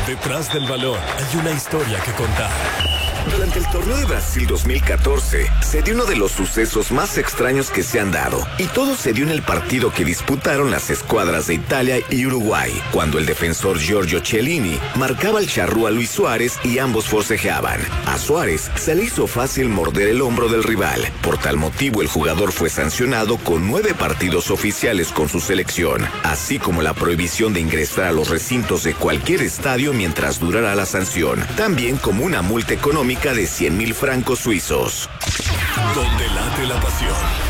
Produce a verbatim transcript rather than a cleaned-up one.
Detrás del balón hay una historia que contar. Durante el Torneo de Brasil dos mil catorce, se dio uno de los sucesos más extraños que se han dado, y todo se dio en el partido que disputaron las escuadras de Italia y Uruguay, cuando el defensor Giorgio Chiellini marcaba el charrúa a Luis Suárez y ambos forcejeaban. A Suárez se le hizo fácil morder el hombro del rival. Por tal motivo, el jugador fue sancionado con nueve partidos oficiales con su selección, así como la prohibición de ingresar a los recintos de cualquier estadio mientras durara la sanción, también como una multa económica de cien mil francos suizos. Donde late la pasión.